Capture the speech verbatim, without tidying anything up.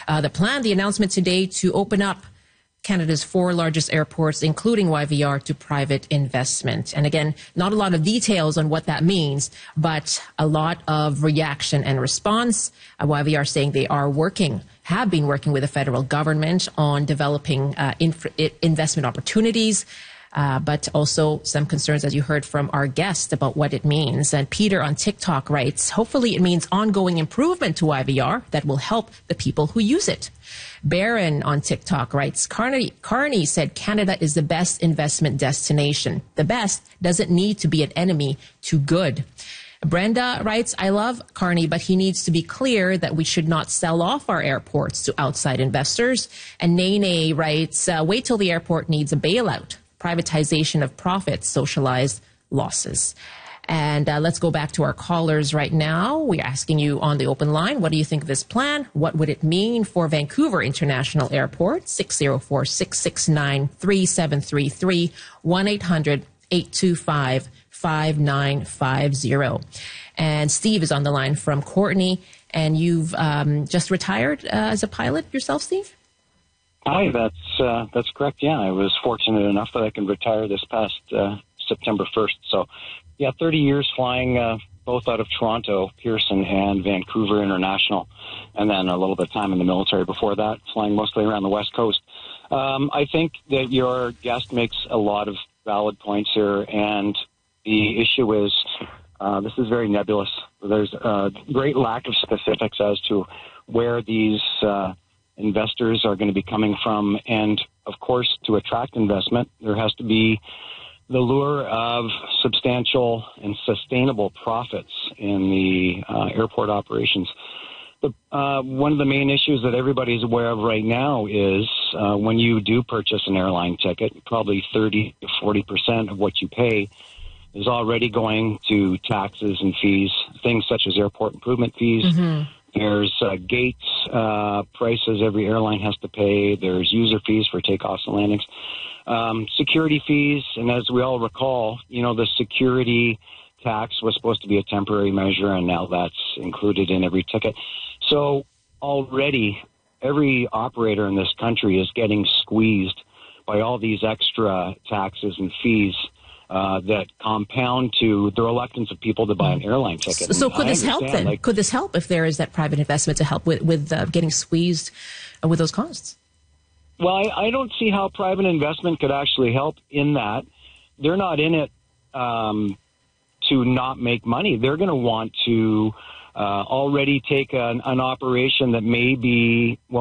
uh, the plan, the announcement today to open up Canada's four largest airports, including Y V R, to private investment. And again, not a lot of details on what that means, but a lot of reaction and response. Uh, Y V R saying they are working, have been working with the federal government on developing uh, infra- investment opportunities. Uh, but also some concerns, as you heard from our guest, about what it means. And Peter on TikTok writes, hopefully it means ongoing improvement to Y V R that will help the people who use it. Baron on TikTok writes, Carney, Carney said Canada is the best investment destination. The best doesn't need to be an enemy to good. Brenda writes, I love Carney, but he needs to be clear that we should not sell off our airports to outside investors. And Nene writes, uh, wait till the airport needs a bailout. Privatization of profits, socialized losses. And uh, let's go back to our callers right now. We're asking you on the open line, what do you think of this plan? What would it mean for Vancouver International Airport? six oh four, six six nine, three seven three three, one eight hundred, eight two five, five nine five zero. And Steve is on the line from Courtenay. And you've um, just retired uh, as a pilot yourself, Steve? Hi, that's uh, that's correct. Yeah, I was fortunate enough that I can retire this past uh, September first. So, yeah, thirty years flying uh, both out of Toronto, Pearson, and Vancouver International, and then a little bit of time in the military before that, flying mostly around the West Coast. Um, I think that your guest makes a lot of valid points here, and the issue is uh, this is very nebulous. There's a great lack of specifics as to where these uh, investors are going to be coming from. And, of course, to attract investment, there has to be the lure of substantial and sustainable profits in the uh, airport operations. The, uh, one of the main issues that everybody's aware of right now is uh, when you do purchase an airline ticket, probably thirty to forty percent of what you pay is already going to taxes and fees, things such as airport improvement fees. Mm-hmm. There's uh, gates uh, prices every airline has to pay. There's user fees for takeoffs and landings, um, security fees. And as we all recall, you know, the security tax was supposed to be a temporary measure, and now that's included in every ticket. So already every operator in this country is getting squeezed by all these extra taxes and fees Uh, that compound to the reluctance of people to buy an airline ticket. So, so could this help then? Like, could this help if there is that private investment to help with, with uh, getting squeezed uh, with those costs? Well, I, I don't see how private investment could actually help in that. They're not in it um, to not make money. They're going to want to uh, already take an, an operation that may be, well,